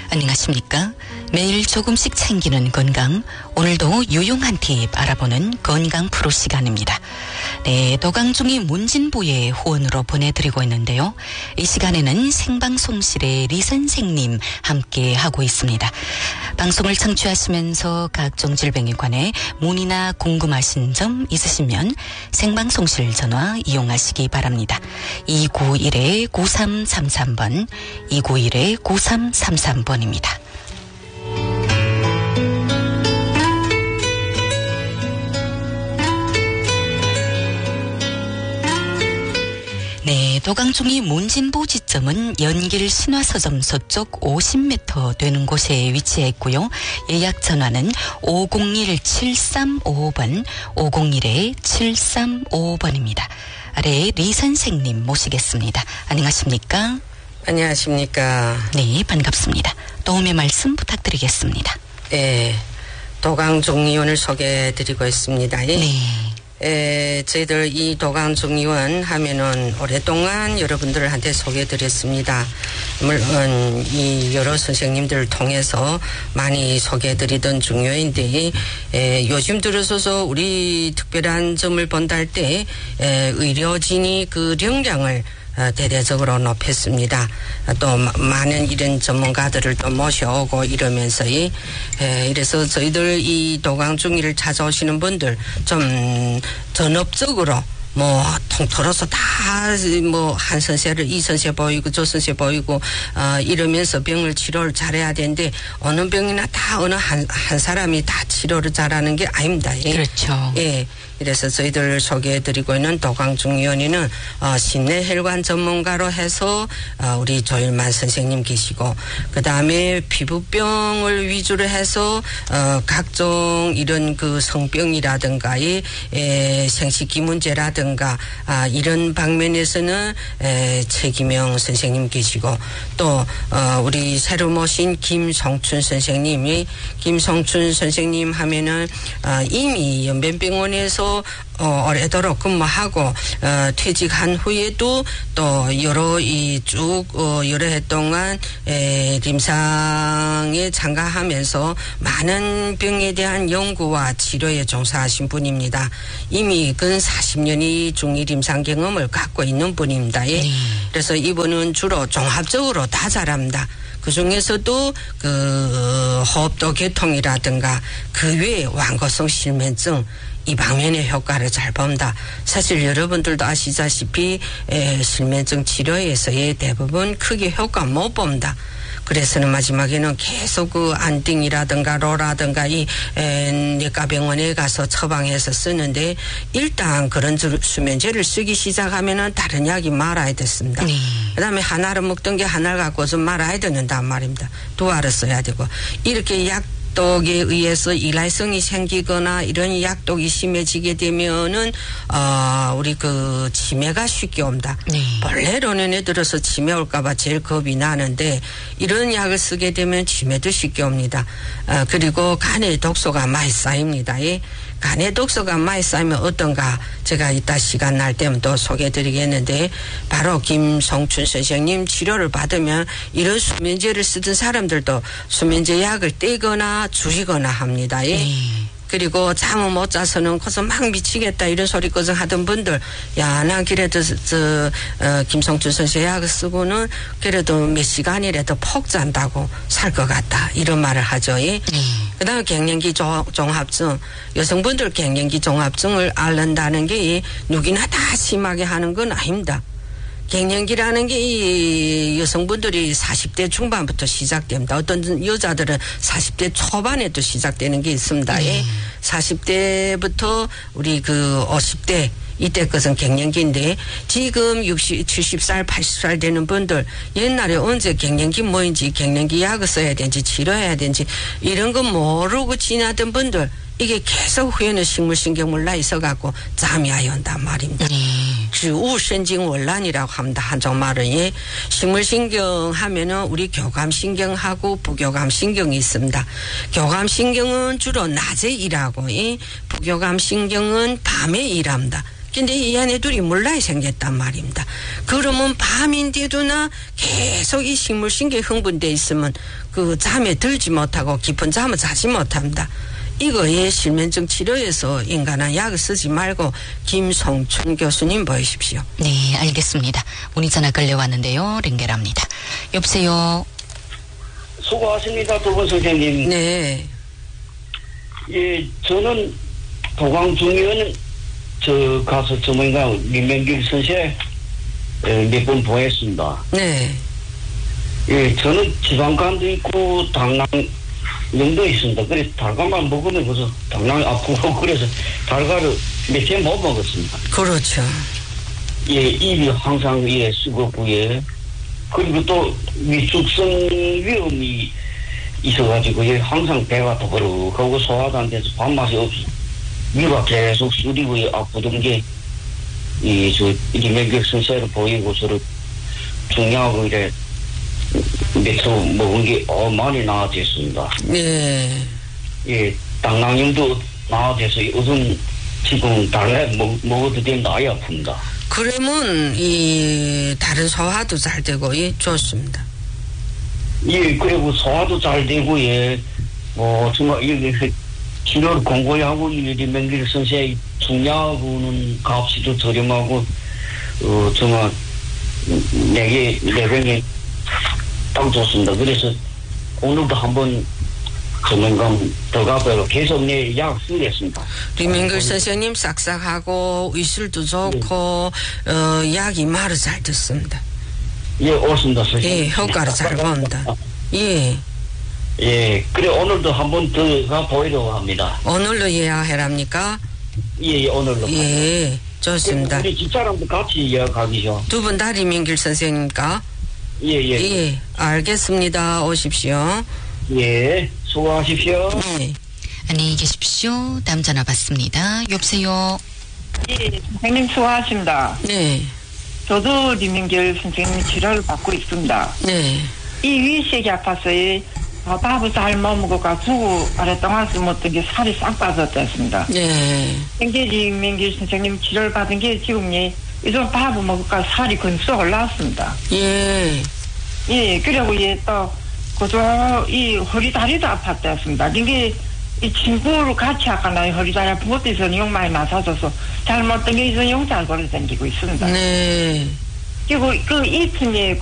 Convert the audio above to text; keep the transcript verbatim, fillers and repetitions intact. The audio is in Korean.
안녕하십니까? 매일 조금씩 챙기는 건강, 오늘도 유용한 팁 알아보는 건강 프로 시간입니다. 네, 도강중이 문진보의 후원으로 보내드리고 있는데요. 이 시간에는 생방송실의 리 선생님 함께 하고 있습니다. 방송을 청취하시면서 각종 질병에 관해 문의나 궁금하신 점 있으시면 생방송실 전화 이용하시기 바랍니다. 이구일 구삼삼삼 번, 이구일 구삼삼삼 번입니다. 네, 도강중이 문진보 지점은 연길 신화서점 서쪽 오십 미터 되는 곳에 위치해 있고요. 예약 전화는 오공일 칠삼오오 번, 오공일 칠삼오오 번입니다. 아래 리 선생님 모시겠습니다. 안녕하십니까? 안녕하십니까? 네, 반갑습니다. 도움의 말씀 부탁드리겠습니다. 네, 도강중의원을 소개해드리고 있습니다. 네. 에, 저희들 이 도강중의원 하면은 오랫동안 여러분들한테 소개해드렸습니다. 물론 이 여러 선생님들을 통해서 많이 소개해드리던 중요인데, 에, 요즘 들어서서 우리 특별한 점을 본다 할 때 의료진이 그 역량을 대대적으로 높였습니다. 또 많은 이런 전문가들을 또 모셔오고 이러면서 이래서 저희들 이 도강중의를 찾아오시는 분들 좀 전업적으로 뭐 통틀어서 다 뭐 한 선생을 이 선생 보이고 저 선생 보이고 어 이러면서 병을 치료를 잘해야 되는데 어느 병이나 다 어느 한, 한 사람이 다 치료를 잘하는 게 아닙니다. 예. 그렇죠. 예. 그래서 저희들 소개해드리고 있는 도강중의원에는 어, 신내혈관 전문가로 해서 어, 우리 조일만 선생님 계시고 그 다음에 피부병을 위주로 해서 어, 각종 이런 그 성병이라든가 이 생식기 문제라든가 아, 이런 방면에서는 에, 최기명 선생님 계시고 또 어, 우리 새로 모신 김성춘 선생님이 김성춘 선생님 하면은 어, 이미 연변병원에서 어, 오래도록 근무하고 어, 퇴직한 후에도 또 여러 이 쭉 어, 여러 해 동안 에, 림상에 참가하면서 많은 병에 대한 연구와 치료에 종사하신 분입니다. 이미 근 사십 년이 중이 림상 경험을 갖고 있는 분입니다. 예. 음. 그래서 이분은 주로 종합적으로 다 잘합니다. 그 중에서도 그 호흡도 개통이라든가 그 외에 완고성 실면증 이 방면의 효과를 잘 봅니다. 사실 여러분들도 아시다시피 에, 실면증 치료에서의 대부분 크게 효과 못 봅니다. 그래서는 마지막에는 계속 그 안띵이라든가 로라든가 이 내과병원에 가서 처방해서 쓰는데 일단 그런 수면제를 쓰기 시작하면은 다른 약이 말아야 됐습니다. 네. 그다음에 하나를 먹던 게 하나를 갖고서 말아야 되는단 말입니다. 두 알을 써야 되고 이렇게 약 약독에 의해서 일할성이 생기거나 이런 약독이 심해지게 되면은 어 우리 그 치매가 쉽게 옵니다. 네. 본래로는 애 들어서 치매 올까봐 제일 겁이 나는데 이런 약을 쓰게 되면 치매도 쉽게 옵니다. 어 그리고 간에 독소가 많이 쌓입니다. 예. 간에 독소가 많이 쌓이면 어떤가 제가 이따 시간 날 때면 또 소개해드리겠는데 바로 김성춘 선생님 치료를 받으면 이런 수면제를 쓰던 사람들도 수면제 약을 떼거나 줄이거나 합니다. 예. 음. 그리고 잠을 못 자서는 거기서 막 미치겠다 이런 소리 거저 하던 분들 야, 난 그래도 저 어, 김성춘 선생 약을 쓰고는 그래도 몇 시간이라도 푹 잔다고 살 것 같다 이런 말을 하죠. 예. 음. 그 다음에 갱년기 종합증 여성분들 갱년기 종합증을 앓는다는 게 누구나 다 심하게 하는 건 아닙니다. 갱년기라는 게 이 여성분들이 사십 대 중반부터 시작됩니다. 어떤 여자들은 사십 대 초반에도 시작되는 게 있습니다. 네. 사십 대부터 우리 그 오십 대 이때 것은 갱년기인데 지금 육십, 칠십 살, 팔십 살 되는 분들 옛날에 언제 갱년기 뭐인지 갱년기 약을 써야 되는지 치료해야 되는지 이런 거 모르고 지나던 분들 이게 계속 후에는 식물신경물 나 있어갖고 잠이 안 온단 말입니다. 음. 우신징원란이라고 합니다. 한정말은. 예. 식물신경 하면은 우리 교감신경하고 부교감신경이 있습니다. 교감신경은 주로 낮에 일하고 예. 부교감신경은 밤에 일합니다. 근데 이 안에 둘이 몰라야 생겼단 말입니다. 그러면 밤인데도나 계속 이 식물신경이 흥분돼 있으면 그 잠에 들지 못하고 깊은 잠을 자지 못합니다. 이거에 실면증 치료에서 인간한 약을 쓰지 말고 김송춘 교수님 보이십시오. 네, 알겠습니다. 문의 전화 걸려왔는데요. 연결합니다. 여보세요. 수고하십니다, 두 분 선생님. 네. 예, 저는 도광중의원 저 가서 전문가 민명길 선생 몇 번 보냈습니다. 네. 예, 저는 지방간도 있고 당낭염도 있습니다. 그래서 달걀만 먹으면 그래서 당낭이 아프고 그래서 달걀을 며칠 못 먹었습니다. 그렇죠. 예, 입이 항상 예 쓰고 예. 그리고 또 위축성 위험이 있어가지고 예, 항상 배가 더부룩하고 소화도 안 돼서 밥맛이 없어. 위가 계속 쓰리고 예, 아프던 게 이 저 이명길 선생을 보이고 저를 중요하고 이래 몇초 먹은 게 어 많이 나아졌습니다. 네. 예, 당낭염도 나아져서 요즘 지금 달래 먹 먹어도 되는 아이 아픕니다. 그러면 이 다른 소화도 잘 되고 예 좋습니다. 예, 그리고 소화도 잘 되고 예, 뭐 정말 이게 치료를 공고히 하고 이 명길 선생이 중요하고는 값이도 저렴하고 어 정말 내게 내병에 딱 좋습니다. 그래서 오늘도 한번 건강감 더 가봐요. 계속 내 약 쓰겠습니다. 리명길 선생님 싹싹하고 의술도 좋고 어, 약이 말을 잘 듣습니다. 예, 옳습니다, 선생님. 예, 효과를 잘 봅니다. 예. 예, 그래 오늘도 한번 더 가보려고 합니다. 오늘로 예약해랍니까? 예, 예, 오늘도. 예, 좋습니다. 우리 집사람도 같이 예약하기죠. 두 분 다 리명길 선생님입니까? 예, 예. 예, 알겠습니다. 오십시오. 예, 수고하십시오. 네. 안녕히 계십시오. 다음 전화 받습니다. 여보세요. 예, 선생님 수고하십니다. 네. 저도 리명길 선생님 치료를 받고 있습니다. 네. 이 위식이 아파서 이 밥을 잘 못 먹어가지고 아랫동안 먹던 게 살이 싹 빠졌습니다. 네. 현재 리명길 선생님 치료를 받은 게 지금 이 요즘 밥을 먹을까 살이 건수 올라왔습니다. 예. 예, 그리고 예, 또 그저 이 허리 다리도 아팠습니다. 이게 이 친구로 같이 하거나 허리 다리 아픈 것도 있어서 용 많이 맞아줘서 잘못된 게 있어서 용 잘 걸어 다니고 있습니다. 네. 그리고 그 이튼에